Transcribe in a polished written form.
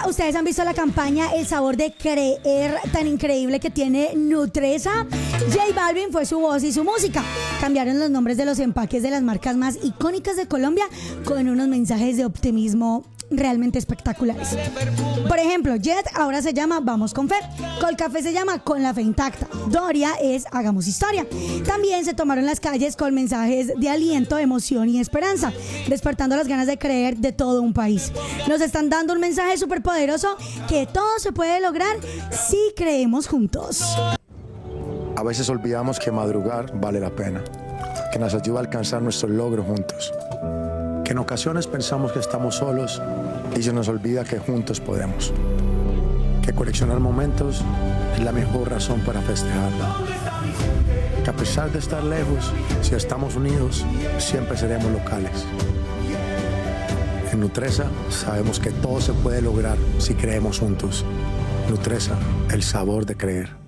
¿Ustedes han visto la campaña El sabor de creer tan increíble que tiene Nutresa? J Balvin fue su voz y su música. Cambiaron los nombres de los empaques de las marcas más icónicas de Colombia con unos mensajes de optimismo realmente espectaculares. Por ejemplo, Jet ahora se llama Vamos con Fe, Colcafé se llama Con la Fe Intacta, Doria es Hagamos Historia. También se tomaron las calles con mensajes de aliento, emoción y esperanza, despertando las ganas de creer de todo un país. Nos están dando un mensaje súper poderoso que todo se puede lograr si creemos juntos. A veces olvidamos que madrugar vale la pena, que nos ayuda a alcanzar nuestros logros juntos. Que en ocasiones pensamos que estamos solos y se nos olvida que juntos podemos. Que coleccionar momentos es la mejor razón para festejar. Que a pesar de estar lejos, si estamos unidos, siempre seremos locales. En Nutresa sabemos que todo se puede lograr si creemos juntos. Nutresa, el sabor de creer.